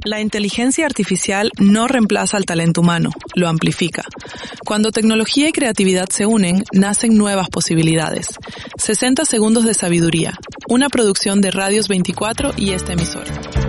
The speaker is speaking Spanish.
La inteligencia artificial no reemplaza al talento humano, lo amplifica. Cuando tecnología y creatividad se unen, nacen nuevas posibilidades. 60 segundos de sabiduría, una producción de Radios 24 y esta emisora.